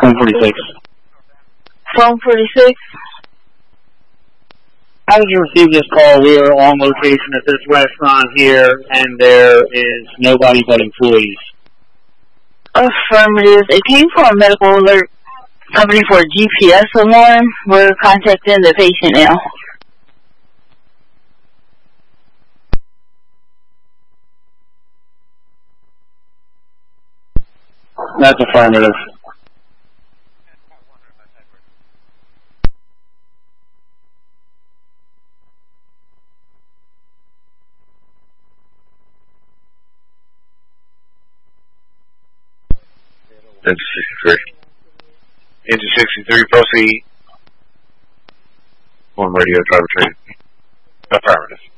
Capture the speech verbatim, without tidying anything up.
Phone forty-six. Phone forty-six. How did you receive this call? We are on location at this restaurant here, and there is nobody but employees. Affirmative. It came from a medical alert company for a G P S alarm. We're contacting the patient now. That's affirmative. Engine sixty-three. Engine sixty-three, proceed. On radio, driver training. Affirmative.